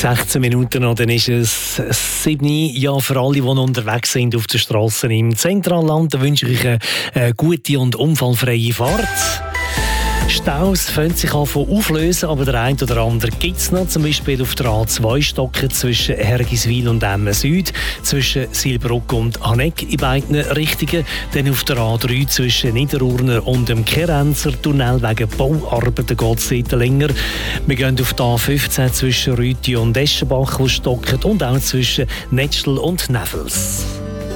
16 Minuten noch, dann ist es 7 Uhr. Ja, für alle, die noch unterwegs sind auf den Strassen im Zentralland, wünsche ich euch eine gute und unfallfreie Fahrt. Staus können sich auflösen, aber der ein oder andere gibt es noch. Zum Beispiel auf der A2 Stocken zwischen Hergiswil und Emmen Süd, zwischen Silbruck und Haneck in beiden Richtungen. Dann auf der A3 zwischen Niederurner und dem Kerenzer Tunnel wegen Bauarbeiten geht es dort länger. Wir gehen auf die A15 zwischen Rüti und Eschenbach, wo stocken, und auch zwischen Netschl und Nevels.